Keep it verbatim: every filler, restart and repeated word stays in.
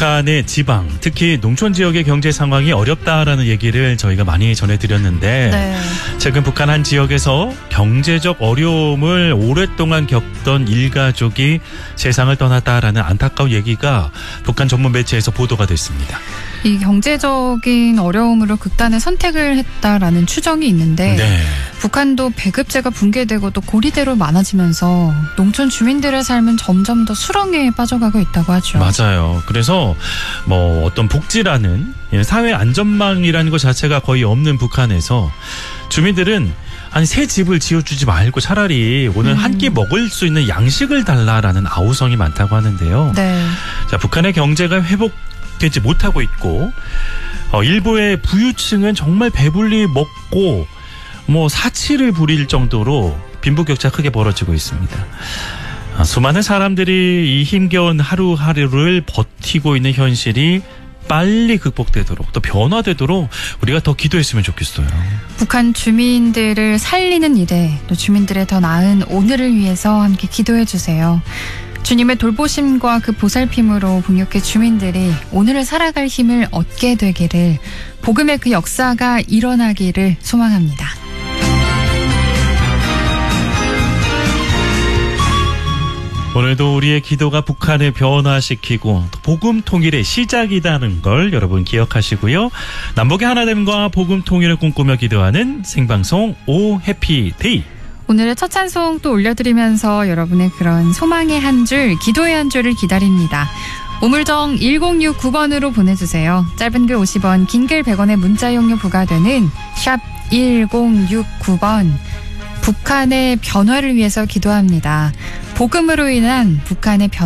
북한의 지방, 특히 농촌 지역의 경제 상황이 어렵다라는 얘기를 저희가 많이 전해드렸는데 네. 최근 북한 한 지역에서 경제적 어려움을 오랫동안 겪던 일가족이 세상을 떠났다라는 안타까운 얘기가 북한 전문 매체에서 보도가 됐습니다. 이 경제적인 어려움으로 극단의 선택을 했다라는 추정이 있는데 네. 북한도 배급제가 붕괴되고 또 고리대로 많아지면서 농촌 주민들의 삶은 점점 더 수렁에 빠져가고 있다고 하죠. 맞아요. 그래서 뭐 어떤 복지라는 사회 안전망이라는 것 자체가 거의 없는 북한에서 주민들은 아니 새 집을 지어주지 말고 차라리 오늘 음. 한 끼 먹을 수 있는 양식을 달라라는 아우성이 많다고 하는데요. 네. 자, 북한의 경제가 회복되지 못하고 있고 어, 일부의 부유층은 정말 배불리 먹고 뭐 사치를 부릴 정도로 빈부격차가 크게 벌어지고 있습니다. 아, 수많은 사람들이 이 힘겨운 하루하루를 버티고 있는 현실이 빨리 극복되도록 또 변화되도록 우리가 더 기도했으면 좋겠어요. 북한 주민들을 살리는 일에 또 주민들의 더 나은 오늘을 위해서 함께 기도해 주세요. 주님의 돌보심과 그 보살핌으로 북녘의 주민들이 오늘을 살아갈 힘을 얻게 되기를, 복음의 그 역사가 일어나기를 소망합니다. 오늘도 우리의 기도가 북한을 변화시키고 복음 통일의 시작이라는 걸 여러분 기억하시고요. 남북의 하나됨과 복음 통일을 꿈꾸며 기도하는 생방송 오 해피데이. 오늘의 첫 찬송 또 올려드리면서 여러분의 그런 소망의 한 줄, 기도의 한 줄을 기다립니다. 우물정 일공육구 번으로 보내주세요. 짧은 글 오십 원, 긴 글 백 원의 문자 이용료 부과되는 샵 일공육구 번. 북한의 변화를 위해서 기도합니다. 복음으로 인한 북한의 변화.